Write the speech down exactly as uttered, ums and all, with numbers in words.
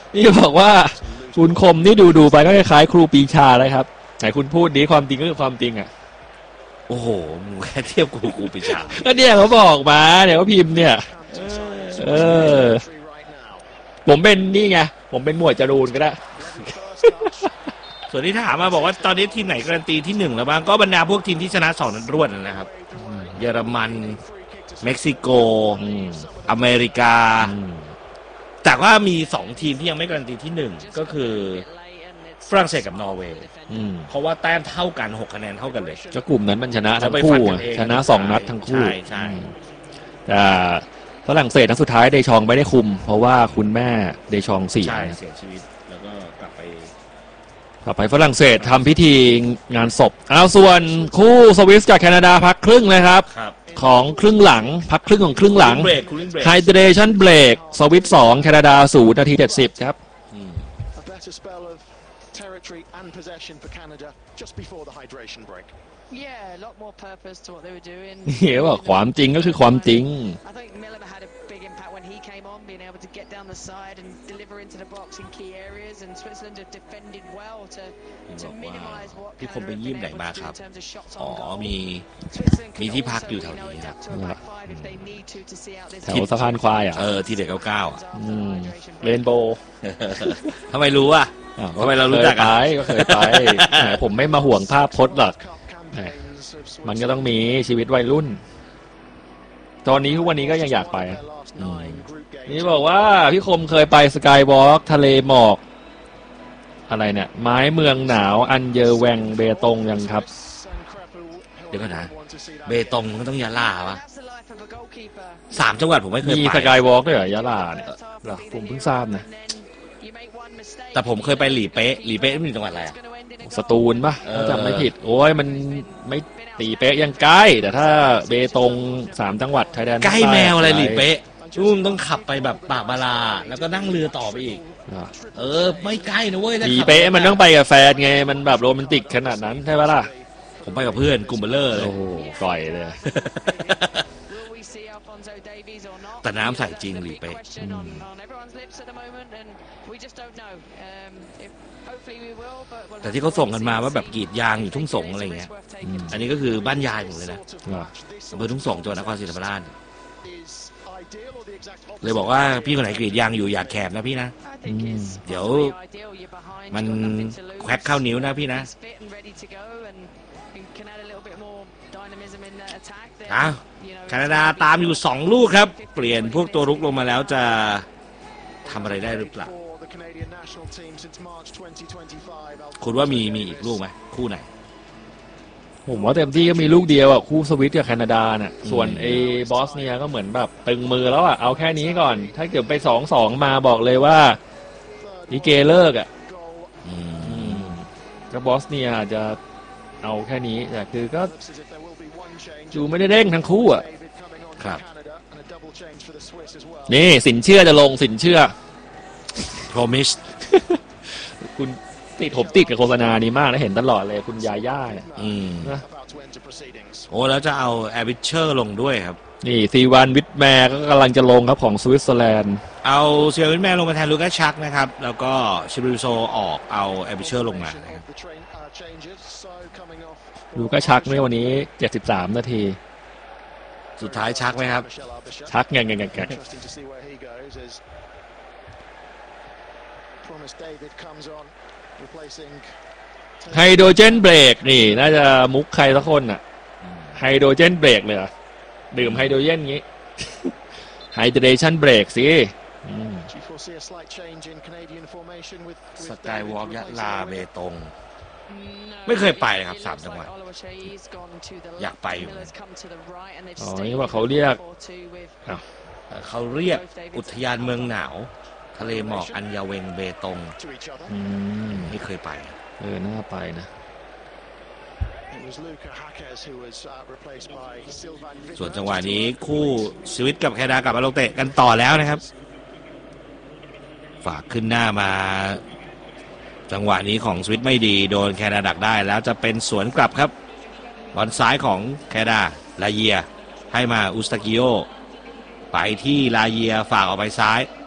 นี่บอกว่าคุณคมนี่ดูดูไปก็คล้ายๆครูปีชาเลยครับไหนคุณพูดดีความจริงก็คือความจริงอ่ะโอ้โหมึงแค่เทียบกูครูปีชาก็เนี่ยเขาบอกมาเดี๋ยวเขาพิมพ์เนี่ยเออผมเป็นนี่ไงผมเป็นหมวดจรูนก็ได้ส่วนที่ถามมาบอกว่าตอนนี้ทีมไหนการันตีที่หนึ่งแล้วบ้างก็บรรดาพวกทีมที่ชนะสองนัดรวดนะครับเยอรมันเม็กซิโกอเมริกาแต่ว่ามีสองทีมที่ยังไม่การันตีที่หนึ่งก็คือฝรั่งเศสกับนอร์เวย์เพราะว่าแต้มเท่ากันหกคะแนนเท่ากันเลยก็กลุ่มนั้นมันชนะทั้งคู่ชนะสองนัดทั้งคู่ใช่ใช่แต่ฝรั่งเศสนัดสุดท้ายเดชองไม่ได้คุมเพราะว่าคุณแม่เดชองเสียเสียชีวิตแล้วก็กลับไปกลับไปฝรั่งเศสทำพิธีงานศพเอาส่วนคู่สวิสกับแคนาดาพักครึ่งนะครับของครึ่งหลังพักครึ่งของครึ่งหลังไฮเดรชั่นเบรกสวิสสองแคนาดาศูนย์นาทีเจ็ดสิบครับ territory and possession for Canada just before the hydration break. Yeah, a lot more purpose to what they were doing. เหี้ยว่าความจริงก็คือความจริง I think Miller had a big impact when he came on, being able to get down the side and deliver into the box in key areas, and Switzerland have defended well to to minimize what Canada have been able to do in terms of shots on goal. อ๋อมีมีที่พักอยู่แถวนี้ครับแถวสะพานควายอ่ะเออที่เด็กเก้าเก้าอ่ะเรนโบว์ทำไมรู้อ่ะทำไมเรารู้จักกันก็เคยไปผมไม่มาห่วงภาพพจน์หรอกมันก็ต้องมีชีวิตวัยรุ่นตอนนี้ทุกวันนี้ก็ยังอยากไปนี่บอกว่าพี่คมเคยไปสกายวอล์กทะเลหมอกอะไรเนี่ยไม้เมืองหนาวอันเยอแวงเบตงยังครับเดี๋ยวก่อนนะเบตงมันต้องยะลาวะสามจังหวัดผมไม่เคยไปมีสกายวอล์กด้วยเหรอยะลาเนี่ยเหรอผมเพิ่งทราบนะแต่ผมเคยไปหลีเป๊ะหลีเป๊ะเป็นจังหวัดอะไรอ่ะสตูลป่ะถ้าจำไม่ผิดโอ้ยมันไม่หลีเป๊ะยังใกล้แต่ถ้าเบตงสามจังหวัดชายแดนใกล้แมวอะไรหลีเป๊ะชุ่มต้องขับไปแบบปากบาลาแล้วก็นั่งเรือต่อไปอีกเออไม่ใกล้นะเว้ยหลีเป๊ะมันต้องไปกับแฟนไงมันแบบโรแมนติกขนาดนั้นใช่ป่ะล่ะผมไปกับเพื่อนกลุ่มเบลเลอร์เลยโอ้โหก่อยเลยแต่น้ำใสจริงหลีเป๊ะแต่ที่เขาส่งกันมาว่าแบบกรีดยางอยู่ทุ่งสงอะไรเงี้ยอันนี้ก็คือบ้านยายผมเลยนะอำเภอทุ่งสงจังหวัดนครศรีธรรมราชเลยบอกว่าพี่คนไหนกรีดยางอยู่อย่าแคบนะพี่นะเดี๋ยวมันแควกเข้านิ้วนะพี่นะอ้าวแคนาดาตามอยู่สองลูกครับเปลี่ยนพวกตัวรุกลงมาแล้วจะทำอะไรได้หรือเปล่าคุณว่ามีมีอีกลูกไหมคู่ไหนผมว่าเต็มที่ก็มีลูกเดียวอ่ะคู่สวิตกับแคนาดาเนี่ยส่วนไอ้บอสเนียก็เหมือนแบบตึงมือแล้วอ่ะเอาแค่นี้ก่อนถ้าเกิดไปสองสองมาบอกเลยว่าอีเกเลิกอ่ะก็บอสเนียจะเอาแค่นี้แต่คือก็จูไม่ได้เด้งทั้งคู่อ่ะครับนี่สินเชื่อจะลงสินเชื่อ promise คุณติดผมติดกับโฆษณานี้มากนะเห็นตลอดเลยคุณยาย่าเนี่ยอืมโอ้แล้วจะเอาแอร์วิชเชอร์ลงด้วยครับนี่ซีวันวิทแมร์ก็กำลังจะลงครับของสวิตเซอร์แลนด์เอาเซียวิทแมร์ลงมาแทนลูก้าชักนะครับแล้วก็ชิบริโซออกเอาแอร์วิชเชอร์ลงมานะครับลูก้าชักในวันนี้เจ็ดสิบสามนาทีสุดท้ายชักไหมครับชักไงไงไงไฮโดรเจนเบรกนี่น่าจะมุกใครสักคนอ่ะไฮโดรเจนเบรกเลยอ่ะดื่มไฮโดรเจนงี้ไฮเดรชั่นเบรกสิสกายวอล์กยะลาเบตงไม่เคยไปครับสามจังหวัดอยากไปอยู่อ๋อนี่ว่าเขาเรียกเขาเรียกอุทยานเมืองหนาวทะเลหมอกอันยาเวงเบตงไม่เคยไปเออน่าไปนะส่วนจังหวะนี้คู่สวิตกับแคนาดากลับมาลงเตะกันต่อแล้วนะครับฝากขึ้นหน้ามาจังหวะนี้ของสวิตไม่ดีโดนแคนาดาดักได้แล้วจะเป็นสวนกลับครับบอลซ้ายของแคนาดาลาเยียให้มาอุสตากิโอไปที่ลาเยียฝากออกไปซ้าย